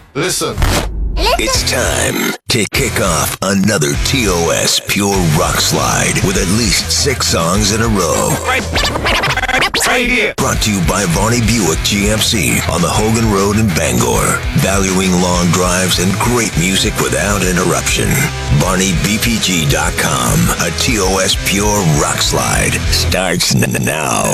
Listen. It's time to kick off another TOS Pure Rock Slide with at least 6 songs in a row. Right here. Brought to you by Varney Buick GMC on the Hogan Road in Bangor. Valuing long drives and great music without interruption. VarneyBPG.com. A TOS Pure Rock Slide starts now.